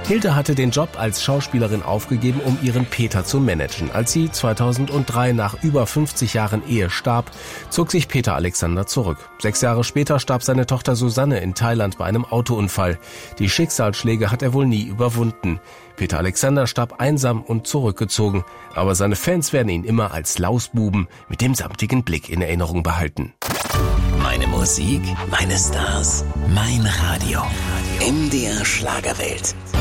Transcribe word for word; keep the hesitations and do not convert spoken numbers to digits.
Hilde hatte den Job als Schauspielerin aufgegeben, um ihren Peter zu managen. Als sie zweitausenddrei nach über fünfzig Jahren Ehe starb, zog sich Peter Alexander zurück. Sechs Jahre später starb seine Tochter Susanne in Thailand bei einem Autounfall. Die Schicksalsschläge hat er wohl nie überwunden. Peter Alexander starb einsam und zurückgezogen, aber seine Fans werden ihn immer als Lausbuben mit dem samtigen Blick in Erinnerung behalten. Meine Musik, meine Stars, mein Radio. M D R Schlagerwelt.